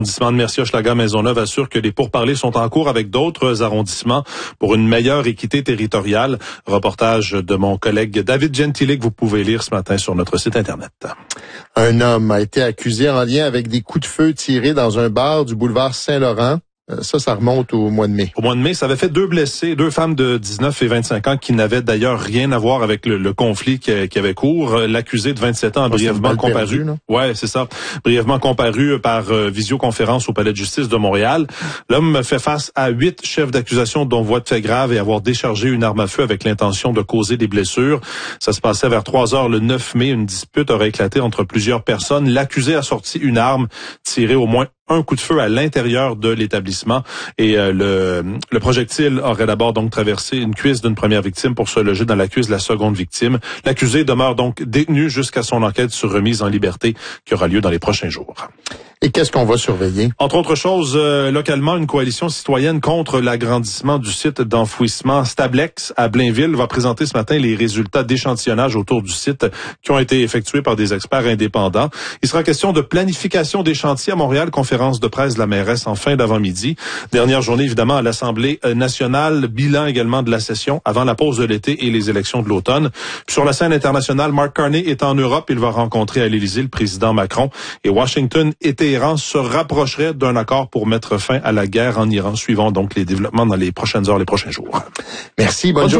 L'arrondissement de Mercier-Hochelaga-Maisonneuve assure que les pourparlers sont en cours avec d'autres arrondissements pour une meilleure équité territoriale. Reportage de mon collègue David Gentile que vous pouvez lire ce matin sur notre site Internet. Un homme a été accusé en lien avec des coups de feu tirés dans un bar du boulevard Saint-Laurent. Ça remonte au mois de mai. Au mois de mai, ça avait fait 2 blessés, 2 femmes de 19 et 25 ans qui n'avaient d'ailleurs rien à voir avec le conflit qui avait cours. L'accusé de 27 ans a brièvement comparu. Ouais, c'est ça. Brièvement comparu par visioconférence au Palais de justice de Montréal. L'homme fait face à 8 chefs d'accusation dont voie de fait grave et avoir déchargé une arme à feu avec l'intention de causer des blessures. Ça se passait vers 3 heures le 9 mai. Une dispute aurait éclaté entre plusieurs personnes. L'accusé a sorti une arme, tiré au moins un coup de feu à l'intérieur de l'établissement et le projectile aurait d'abord donc traversé une cuisse d'une première victime pour se loger dans la cuisse de la seconde victime. L'accusé demeure donc détenu jusqu'à son enquête sur remise en liberté qui aura lieu dans les prochains jours. Et qu'est-ce qu'on va surveiller? Entre autres choses, localement, une coalition citoyenne contre l'agrandissement du site d'enfouissement Stablex à Blainville va présenter ce matin les résultats d'échantillonnage autour du site qui ont été effectués par des experts indépendants. Il sera question de planification des chantiers à Montréal, conférence de presse de la mairesse en fin d'avant-midi. Dernière journée, évidemment, à l'Assemblée nationale, bilan également de la session avant la pause de l'été et les élections de l'automne. Puis sur la scène internationale, Mark Carney est en Europe. Il va rencontrer à l'Élysée le président Macron et Washington et Téhéran se rapprocherait d'un accord pour mettre fin à la guerre en Iran. Suivant donc les développements dans les prochaines heures, les prochains jours. Merci, bonne journée.